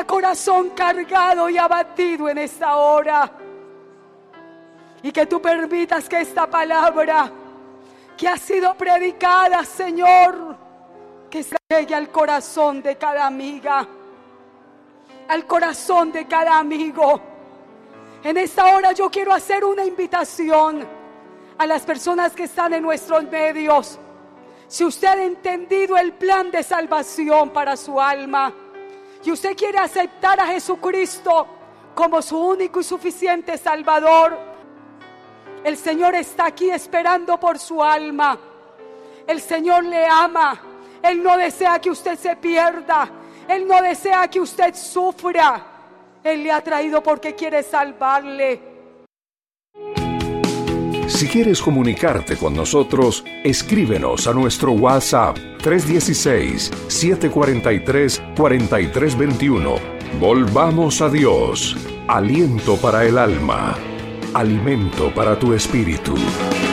cada corazón cargado y abatido en esta hora. Y que tú permitas que esta palabra que ha sido predicada, Señor, que se llegue al corazón de cada amiga, al corazón de cada amigo. En esta hora yo quiero hacer una invitación a las personas que están en nuestros medios. Si usted ha entendido el plan de salvación para su alma y usted quiere aceptar a Jesucristo como su único y suficiente Salvador, el Señor está aquí esperando por su alma. El Señor le ama. Él no desea que usted se pierda. Él no desea que usted sufra. Él le ha traído porque quiere salvarle. Si quieres comunicarte con nosotros, escríbenos a nuestro WhatsApp 316-743-4321. Volvamos a Dios. Aliento para el alma. Alimento para tu espíritu.